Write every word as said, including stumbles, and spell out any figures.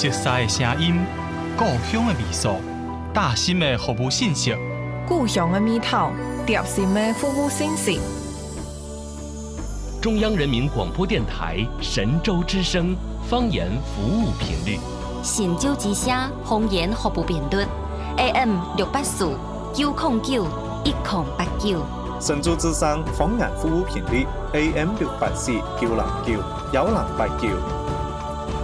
熟悉的声音，故乡的味素，大心的服务信息， 故乡的味道，贴心的服务信息。 中央人民广播电台神州之声方言服务频率， 神州之声方言服务频率 A M 六八四九零九一零八九。 神州之声方言服务频率 A M 六八四九零九幺零八九。